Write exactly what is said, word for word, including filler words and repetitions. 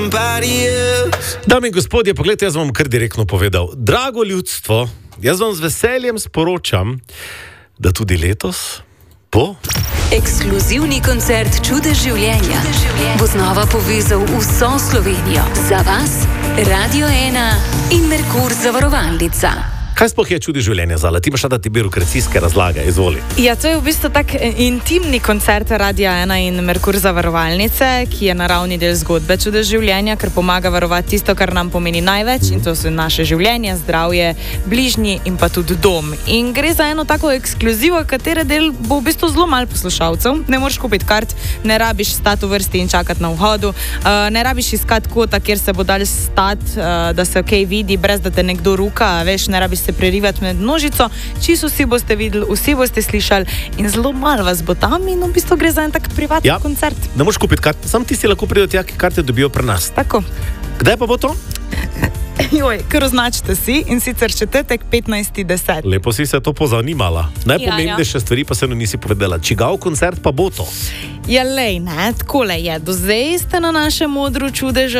Dame in gospodje, pogledajte, jaz vam kar direktno povedal. Drago ljudstvo, jaz vam z veseljem sporočam, da tudi letos bo ekskluzivni koncert Čudež življenja bo znova povezal vso Slovenijo. Za vas Radio ena in Merkur zavarovalnica. Kaj sploh je Čudež življenja, Zala? Ti imaš dati birokratijske razlage, izvoli. Ja, to je v bistvu tak intimni koncert Radia ena in Merkur zavarovalnice, ki je naravni del zgodbe Čudež življenja, ker pomaga varovati tisto, kar nam pomeni največ, mm. in to so naše življenje, zdravje, bližnji in pa tudi dom. In gre za eno tako ekskluzivo, katere del bo v bistvu zelo malo poslušalcev. Ne moreš kupiti kart, ne rabiš stati v vrsti in čakati na vhodu, uh, ne rabiš iskati kota, kjer se bo dal stati, uh, da se ok vidi, brez da te nekdo ruka, veš, ne rabiš se prerivati med množico, čisto vsi boste videli, vsi boste slišali in zelo malo vas bo tam in v bistvu gre za en tak privatni ja, koncert. Ne moreš kupiti karte, sam ti si lahko pridejo tja, ki karte dobijo pri nas. Tako. Kdaj pa bo to? Joj, kar označite si in sicer četrtek petnajsti deseti. Lepo si se to pozanimala. Najpomembnejše ja, ja. stvari pa se no nisi povedala. Čigav koncert pa bo to? Ja, lej, ne, takole je. Do zdaj ste na našem odru Čudeža